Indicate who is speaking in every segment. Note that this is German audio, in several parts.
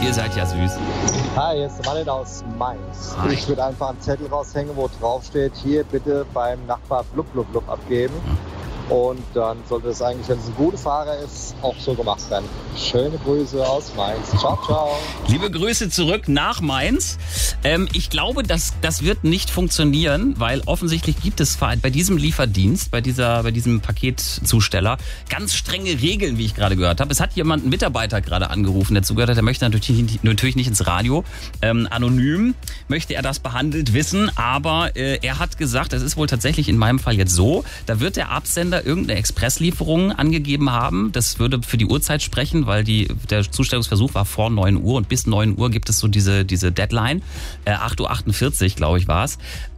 Speaker 1: Ihr seid ja süß.
Speaker 2: Hi, hier ist der Mann aus Mainz.
Speaker 1: Hi.
Speaker 2: Ich würde einfach einen Zettel raushängen, wo drauf steht, hier bitte beim Nachbar blub blub blub abgeben. Und dann sollte es eigentlich, wenn es ein guter Fahrer ist, auch so gemacht werden. Schöne Grüße aus Mainz. Ciao, ciao.
Speaker 1: Liebe Grüße zurück nach Mainz. Ich glaube, das wird nicht funktionieren, weil offensichtlich gibt es bei diesem Lieferdienst, bei diesem Paketzusteller ganz strenge Regeln, wie ich gerade gehört habe. Es hat jemand, ein Mitarbeiter gerade angerufen, der zugehört hat, der möchte natürlich nicht ins Radio. Anonym möchte er das behandelt wissen, aber er hat gesagt, es ist wohl tatsächlich in meinem Fall jetzt so, da wird der Absender irgendeine Expresslieferung angegeben haben. Das würde für die Uhrzeit sprechen, weil der Zustellungsversuch war vor 9 Uhr und bis 9 Uhr gibt es so diese Deadline. 8:48 Uhr, glaube ich, war es.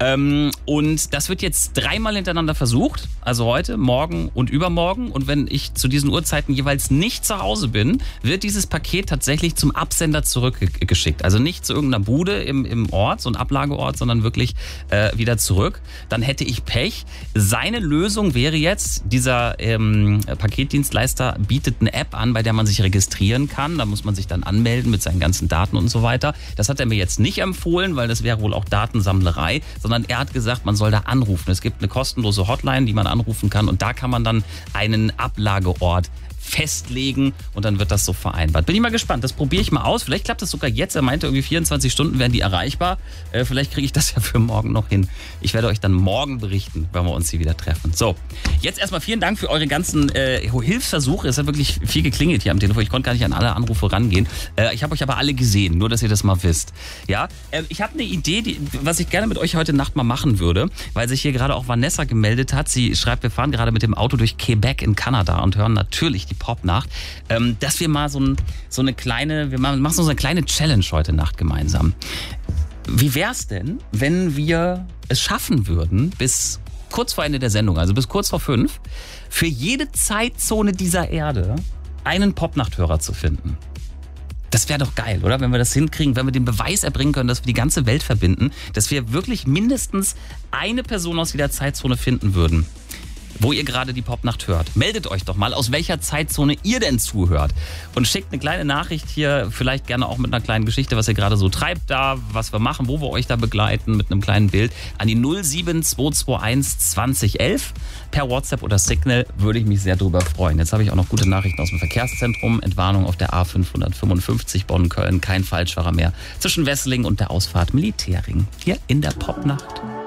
Speaker 1: Und das wird jetzt 3-mal hintereinander versucht. Also heute, morgen und übermorgen. Und wenn ich zu diesen Uhrzeiten jeweils nicht zu Hause bin, wird dieses Paket tatsächlich zum Absender zurückgeschickt. Also nicht zu irgendeiner Bude im Ort, so ein Ablageort, sondern wirklich wieder zurück. Dann hätte ich Pech. Seine Lösung wäre jetzt, dieser Paketdienstleister bietet eine App an, bei der man sich registrieren kann. Da muss man sich dann anmelden mit seinen ganzen Daten und so weiter. Das hat er mir jetzt nicht empfohlen, weil das wäre wohl auch Datensammlerei, sondern er hat gesagt, man soll da anrufen. Es gibt eine kostenlose Hotline, die man anrufen kann und da kann man dann einen Ablageort festlegen und dann wird das so vereinbart. Bin ich mal gespannt, das probiere ich mal aus. Vielleicht klappt das sogar jetzt. Er meinte irgendwie 24 Stunden wären die erreichbar. Vielleicht kriege ich das ja für morgen noch hin. Ich werde euch dann morgen berichten, wenn wir uns hier wieder treffen. So, jetzt erstmal vielen Dank für eure ganzen Hilfsversuche. Es hat wirklich viel geklingelt hier am Telefon. Ich konnte gar nicht an alle Anrufe rangehen. Ich habe euch aber alle gesehen, nur dass ihr das mal wisst. Ja, ich habe eine Idee, was ich gerne mit euch heute Nacht mal machen würde, weil sich hier gerade auch Vanessa gemeldet hat. Sie schreibt, wir fahren gerade mit dem Auto durch Quebec in Kanada und hören natürlich die Popnacht, dass wir mal wir machen so eine kleine Challenge heute Nacht gemeinsam. Wie wär's denn, wenn wir es schaffen würden, bis kurz vor Ende der Sendung, also bis kurz vor 5, für jede Zeitzone dieser Erde einen Popnachthörer zu finden? Das wäre doch geil, oder? Wenn wir das hinkriegen, wenn wir den Beweis erbringen können, dass wir die ganze Welt verbinden, dass wir wirklich mindestens eine Person aus jeder Zeitzone finden würden, wo ihr gerade die Popnacht hört. Meldet euch doch mal, aus welcher Zeitzone ihr denn zuhört. Und schickt eine kleine Nachricht hier, vielleicht gerne auch mit einer kleinen Geschichte, was ihr gerade so treibt da, was wir machen, wo wir euch da begleiten, mit einem kleinen Bild, an die 07221 2011. Per WhatsApp oder Signal würde ich mich sehr drüber freuen. Jetzt habe ich auch noch gute Nachrichten aus dem Verkehrszentrum. Entwarnung auf der A555 Bonn-Köln. Kein Falschfahrer mehr zwischen Wesseling und der Ausfahrt Militärring. Hier in der Popnacht.